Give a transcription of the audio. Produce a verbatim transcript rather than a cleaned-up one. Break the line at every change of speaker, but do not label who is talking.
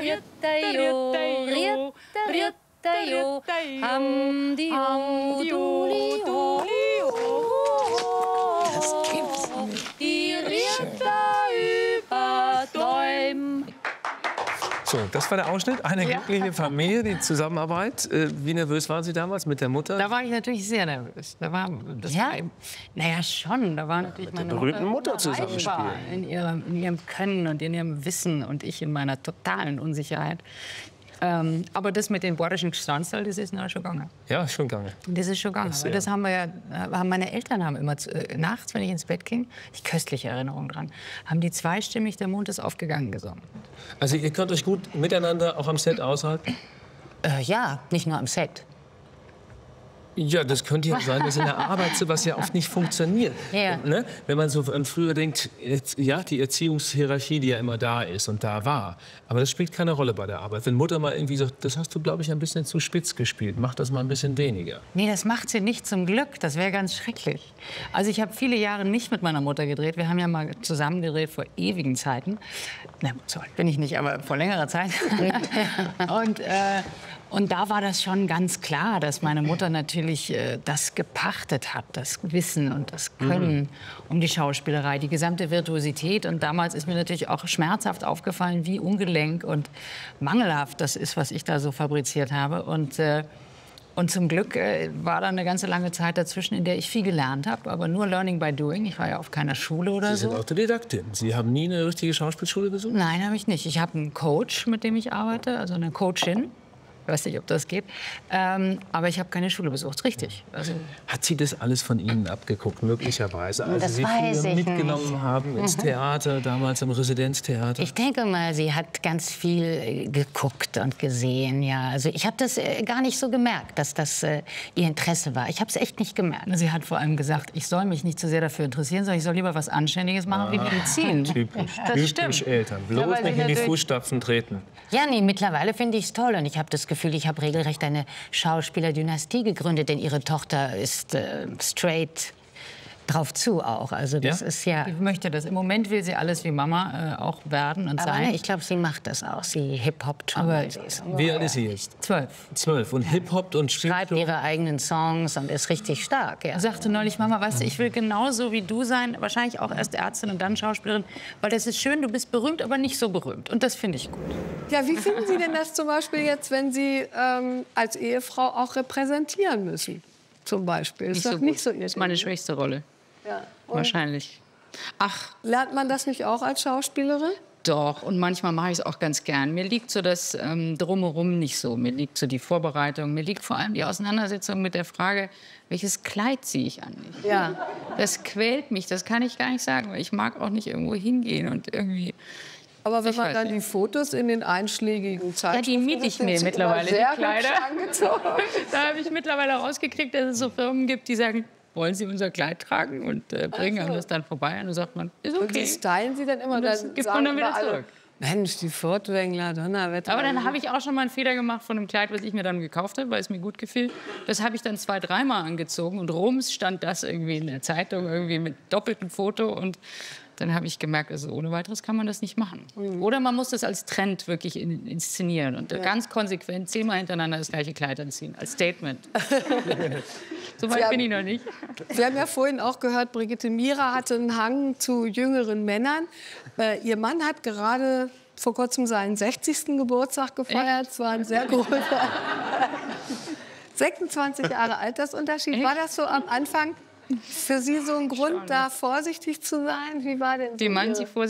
Rittaio, Ritta, Rittaio, Hamdio, Dulio.
Das gibt's nicht.
Die Ritter über Däum.
So, das war der Ausschnitt. Eine
Ja.
glückliche Familie, die Zusammenarbeit. Äh, Wie nervös waren Sie damals mit der Mutter?
Da war ich natürlich sehr nervös. Da war, das
Ja?
war, naja, schon. Da war natürlich meine
berühmten Mutter
zusammenspielen.
zusammenspielen.
In ihrem, in ihrem Können und in ihrem Wissen und ich in meiner totalen Unsicherheit. Ähm, aber das mit den bayerischen Gstanzl, das ist noch schon gegangen.
Ja, schon gegangen.
Das ist schon gegangen.
Ach,
Weil
sehr.
das haben wir ja, haben meine Eltern haben immer zu, äh, nachts, wenn ich ins Bett ging, ich köstliche Erinnerungen dran, haben die zweistimmig Der Mond ist aufgegangen gesungen.
Also ihr könnt euch gut miteinander auch am Set aushalten?
Äh, ja, nicht nur am Set.
Ja, das könnte ja sein, dass in der Arbeit sowas ja oft nicht funktioniert.
Ja.
Ne? Wenn man so an früher denkt, jetzt, ja, die Erziehungshierarchie, die ja immer da ist und da war. Aber das spielt keine Rolle bei der Arbeit. Wenn Mutter mal irgendwie sagt, das hast du, glaube ich, ein bisschen zu spitz gespielt, mach das mal ein bisschen weniger.
Nee, das macht sie nicht, zum Glück. Das wäre ganz schrecklich. Also ich habe viele Jahre nicht mit meiner Mutter gedreht. Wir haben ja mal zusammen gedreht vor ewigen Zeiten. Na, sorry, bin ich nicht, aber vor längerer Zeit. und, äh, und da war das schon ganz klar, dass meine Mutter natürlich äh, das gepachtet hat, das Wissen und das Können um die Schauspielerei, die gesamte Virtuosität. Und damals ist mir natürlich auch schmerzhaft aufgefallen, wie ungelenk und mangelhaft das ist, was ich da so fabriziert habe. Und äh, Und zum Glück äh, war da eine ganze lange Zeit dazwischen, in der ich viel gelernt habe, aber nur Learning by Doing. Ich war ja auf keiner Schule oder
Sie sind
so.
Autodidaktin. Sie haben nie eine richtige Schauspielschule besucht?
Nein, habe ich nicht. Ich habe einen Coach, mit dem ich arbeite, also eine Coachin. Ich weiß nicht, ob das geht. Ähm, aber ich habe keine Schule besucht, richtig. Also,
Hat sie das alles von Ihnen abgeguckt, möglicherweise? Als
Das
Sie
weiß
früher
ich
mitgenommen
nicht.
haben ins Theater, damals am Residenztheater?
Ich denke mal, sie hat ganz viel äh, geguckt und gesehen, ja. Also ich habe das äh, gar nicht so gemerkt, dass das äh, ihr Interesse war. Ich habe es echt nicht gemerkt.
sie hat vor allem gesagt, ich soll mich nicht zu sehr dafür interessieren, sondern ich soll lieber was Anständiges machen wie Medizin.
Typisch,
Das
typisch
stimmt.
Eltern. Bloß
Ja, weil
nicht
sie
in die
natürlich-
Fußstapfen treten.
Ja, nee, mittlerweile finde ich es toll. Und ich habe das Gefühl, ich habe regelrecht eine Schauspielerdynastie gegründet, denn ihre Tochter ist äh, straight drauf zu auch. Also das
Ja?
ist ja...
Ich möchte das. Im Moment will sie alles wie Mama äh, auch werden und
Aber
sein.
ne, ich glaube, sie macht das auch. Sie hip-hoppt schon.
Aber-
Sie ist-
Wie alt ist sie jetzt?
Zwölf.
Zwölf. Und Hip-Hop und spielt
schreibt
so-
ihre eigenen Songs und ist richtig stark. Ja.
Sagte neulich, Mama, weißt du, ich will genauso wie du sein, wahrscheinlich auch erst Ärztin und dann Schauspielerin, weil das ist schön, du bist berühmt, aber nicht so berühmt. Und das finde ich gut.
Ja, wie finden Sie denn das zum Beispiel jetzt, wenn Sie ähm, als Ehefrau auch repräsentieren müssen? Zum Beispiel. Ist das nicht so Ihr
Das ist meine
Ding?
schwächste Rolle,
Ja. Und
wahrscheinlich. Ach,
lernt man das nicht auch als Schauspielerin?
doch. Und manchmal mache ich es auch ganz gern. Mir liegt so das ähm, Drumherum nicht so. Mir liegt so die Vorbereitung. Mir liegt vor allem die Auseinandersetzung mit der Frage, welches Kleid ziehe ich an mich?
Ja.
Das quält mich, das kann ich gar nicht sagen. Weil ich mag auch nicht irgendwo hingehen und irgendwie...
Aber wenn
Ich
man
weiß
dann
nicht.
die Fotos in den einschlägigen Zeitschriften...
Ja, die miete ich
sind
mir
sie
mittlerweile,
immer sehr
die Kleider.
hübsch angezogen.
Da habe ich mittlerweile rausgekriegt, dass es so Firmen gibt, die sagen, wollen Sie unser Kleid tragen? Und äh, bringen
Ach so.
einem das dann vorbei. Und dann sagt man, ist
Und die
okay.
stylen Sie dann immer.
Und das
dann
gibt
sagen
man dann wieder
immer alle,
zurück.
Mensch, die Furtwängler, Donnerwetter.
Aber dann habe ich auch schon mal einen Fehler gemacht von einem Kleid, was ich mir dann gekauft habe, weil es mir gut gefiel. Das habe ich dann zwei, dreimal angezogen und rums stand das irgendwie in der Zeitung, irgendwie mit doppeltem Foto. Und dann habe ich gemerkt, also ohne weiteres kann man das nicht machen. Oder man muss das als Trend wirklich in, inszenieren und ganz konsequent zehnmal hintereinander das gleiche Kleid anziehen, als Statement. So weit
Sie
bin ich noch nicht.
Wir haben ja vorhin auch gehört, Brigitte Mira hatte einen Hang zu jüngeren Männern. Äh, ihr Mann hat gerade vor kurzem seinen sechzigsten Geburtstag gefeiert. Es war ein sehr großer... sechsundzwanzig Jahre Altersunterschied. War das so am Anfang für Sie so ein Grund, da vorsichtig zu sein? Wie war denn so
Wie meinen
Ihre-
Sie vorsichtig?